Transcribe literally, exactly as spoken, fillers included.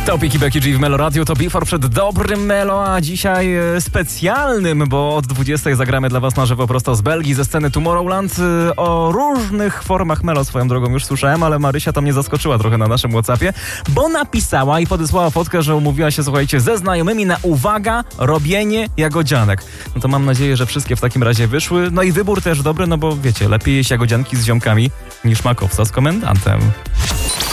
To Piki Becky G w Melo Radio, to Before przed dobrym Melo, a dzisiaj e, specjalnym, bo od dwudziestej zagramy dla was na żywo prosto z Belgii, ze sceny Tomorrowland. E, o różnych formach Melo swoją drogą już słyszałem, ale Marysia tam mnie zaskoczyła trochę na naszym WhatsAppie, bo napisała i podesłała fotkę, że umówiła się, słuchajcie, ze znajomymi na, uwaga, robienie jagodzianek. No to mam nadzieję, że wszystkie w takim razie wyszły. No i wybór też dobry, no bo wiecie, lepiej jeść jagodzianki z ziomkami niż makowca z komendantem.